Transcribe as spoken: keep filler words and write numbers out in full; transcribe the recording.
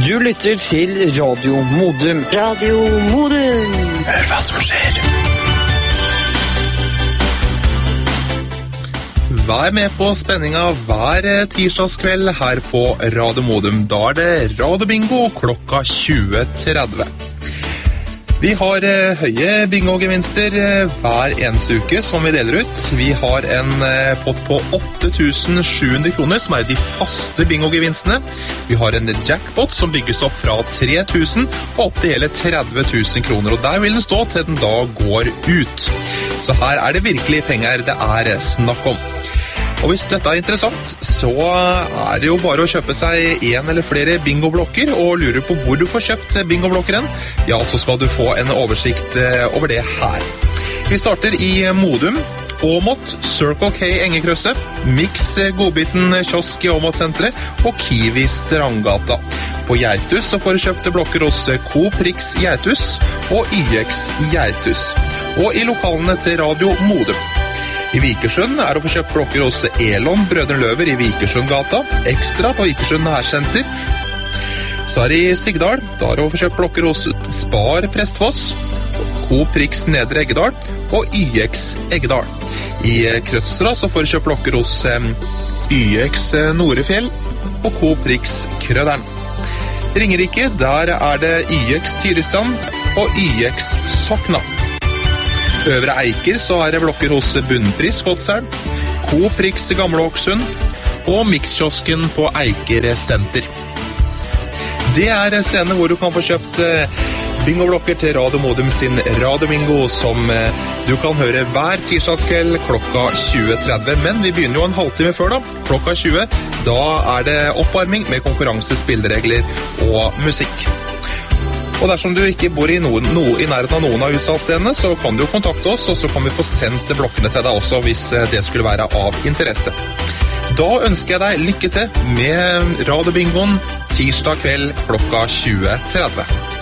Du lytter til Radio Modum. Radio Modum. Hør hva som skjer. Vær med på spenninga hver tirsdagskveld her på Radio Modum. Da er det Radio Bingo klokka tjue tretti. Vi har eh, høye bingo-gevinster eh, hver eneste uke som vi deler ut. Vi har en eh, pott på åtte tusen sju hundre kroner som er de faste bingo-gevinstene. Vi har en jackpot som bygges opp fra tre tusen og opp til hele tretti tusen kroner. Og der vil den stå til den da går ut. Så her er det virkelig penger det er snakk om. Og hvis dette er interessant, så er det jo bare å kjøpe seg en eller flere bingoblokker og lure på hvor du får kjøpt bingoblokkeren. Ja, så skal du få en oversikt over det her. Vi starter i Modum, Åmot, Circle K Engekrøsset, Mix Godbiten Kiosk i Åmot-sentret og Kiwi Strandgata. På Gjertus så får du kjøpt blokker hos Coop Rix Gjertus og Y X Gjertus. Og i lokalene til Radio Modum. I Vikersund er det å få kjøpt blokker hos Elon Brødren Løver i Vikersundgata, Ekstra på Vikersund Nærsenter. Så er det i Sigdal, da er det å få kjøpt blokker hos Spar Prestfoss, Coop Rix Nedre Eggedal og Y X Eggedal. I Krødsra så får du kjøpt blokker hos Y X Norefjell og Coop Rix Krøderen. Ringerike, der er det Y X Tyristrand og Y X Sokna. Øvre Eiker så er det blokker hos Bunnpris Godselv, Coop Rix Gamle Åksund og Mixkiosken på Eiker Senter. Det er stedene hvor du kan få kjøpt bingoblokker til Radio Modum sin Radio Bingo som du kan høre hver tirsdagskveld klokka tjue tretti. Men vi begynner jo en halvtime før da, klokka tjue. Da er det oppvarming med konkurranse, spilleregler og musikk. Og dersom du ikke bor i, noen, no, i nærheten av noen av utsalgsstedene, så kan du kontakte oss, og så kan vi få sendt blokkene til deg også, hvis det skulle være av interesse. Da ønsker jeg deg lykke til med Radio Bingoen tirsdag kveld klokka tjue tretti.